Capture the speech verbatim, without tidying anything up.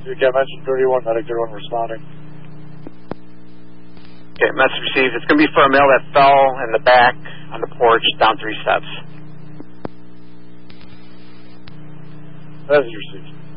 You can mention thirty-one, medic thirty-one responding. Okay, message received. It's going to be for a male that fell in the back on the porch down three steps. Message received.